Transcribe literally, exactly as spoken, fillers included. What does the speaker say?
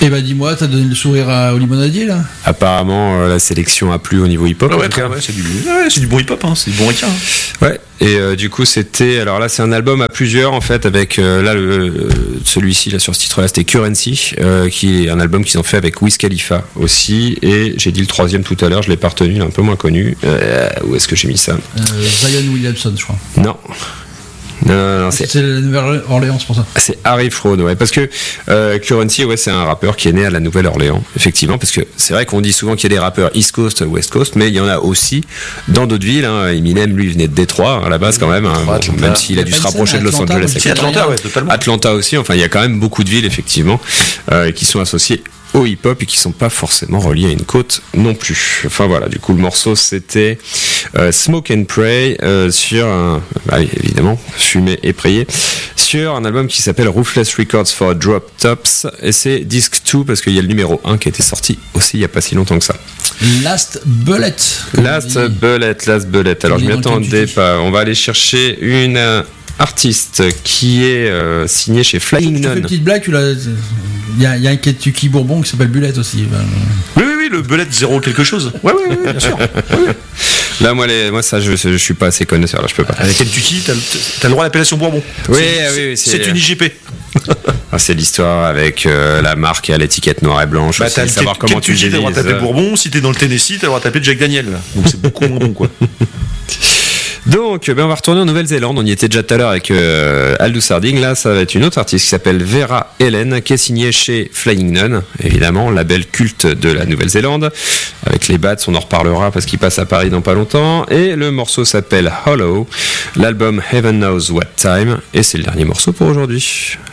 Eh ben dis-moi, t'as donné le sourire à, au limonadier là? Apparemment, euh, la sélection a plu au niveau hip-hop. Ouais, ouais, ouais, c'est du, ouais, c'est du bon hip-hop, hein, c'est du bon requin. Hein. Ouais. Et euh, du coup, c'était. Alors là, c'est un album à plusieurs en fait, avec euh, là le, le celui-ci là sur ce titre-là, c'était Currency, euh, qui est un album qu'ils ont fait avec Wiz Khalifa aussi. Et j'ai dit le troisième tout à l'heure, je l'ai pas retenu, il est un peu moins connu. Euh, où est-ce que j'ai mis ça? euh, Zion Williamson, je crois. Non. Non, non, non, c'est, c'est la Nouvelle-Orléans, c'est pour ça. C'est Harry Fraud, ouais, parce que euh, Currency, ouais, c'est un rappeur qui est né à la Nouvelle-Orléans, effectivement, parce que c'est vrai qu'on dit souvent qu'il y a des rappeurs East Coast, West Coast, mais il y en a aussi dans d'autres villes. Hein. Eminem, lui, venait de Détroit à la base quand même, hein, bon, même s'il a dû se rapprocher de Los Angeles. C'est Atlanta, ouais, totalement. Atlanta aussi. Enfin, il y a quand même beaucoup de villes, effectivement, euh, qui sont associées au hip-hop et qui sont pas forcément reliés à une côte non plus. Enfin voilà, du coup le morceau c'était euh, Smoke and Pray euh, sur un, bah, évidemment fumer et prier, sur un album qui s'appelle Ruthless Records for Drop Tops, et c'est disque deux parce qu'il y a le numéro un qui a été sorti aussi il y a pas si longtemps que ça. Last Bullet. Last Bullet, Last Bullet. Alors je m'y attendais pas. On va aller chercher une euh, artiste qui est euh, signée chez Flying Nun. Tu fais une petite blague, tu l'as. Il y a, il y a un Kentucky Bourbon qui s'appelle Bullet aussi. Oui, oui, oui, le Bullet zéro quelque chose. Ouais, ouais, ouais, bien sûr. Ouais, ouais. Là, moi, les, moi, ça, je, je suis pas assez connaisseur. Là, je peux pas. Avec Kentucky, t'as, t'as le droit à l'appellation Bourbon. Oui, c'est, oui, oui, c'est, c'est une I G P. Ah, c'est l'histoire avec euh, la marque à l'étiquette noire et blanche. Bah, aussi, t'as le savoir Ken- comment Kentucky, tu t'as le droit de taper Bourbon. Si t'es dans le Tennessee, t'as le droit de taper Jack Daniel. Donc c'est beaucoup moins bon, quoi. Donc, ben on va retourner en Nouvelle-Zélande. On y était déjà tout à l'heure avec euh, Aldous Harding. Là, ça va être une autre artiste qui s'appelle Vera Ellen, qui est signée chez Flying Nun, évidemment, label culte de la Nouvelle-Zélande. Avec les Bats, on en reparlera parce qu'il passe à Paris dans pas longtemps. Et le morceau s'appelle Hollow. L'album Heaven Knows What Time. Et c'est le dernier morceau pour aujourd'hui.